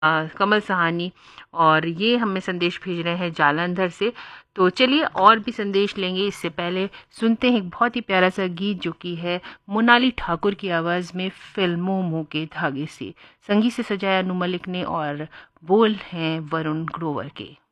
कमल सहानी, और ये हमें संदेश भेज रहे हैं जालंधर से। तो चलिए और भी संदेश लेंगे, इससे पहले सुनते हैं एक बहुत ही प्यारा सा गीत जो कि है मोनाली ठाकुर की आवाज़ में, फिल्म मोह के धागे से। संगीत से सजाया अनु मलिक ने और बोल हैं वरुण ग्रोवर के।